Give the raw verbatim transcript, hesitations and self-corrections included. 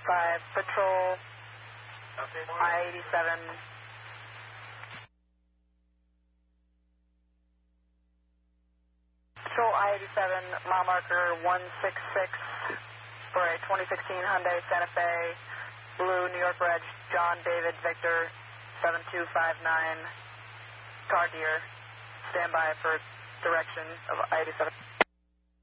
five, patrol I eighty-seven. Patrol I eighty-seven, mile marker one six six for a twenty sixteen Hyundai Santa Fe, blue, New York Reg, John David Victor seven two five nine, car deer. Stand by for direction of I eighty-seven.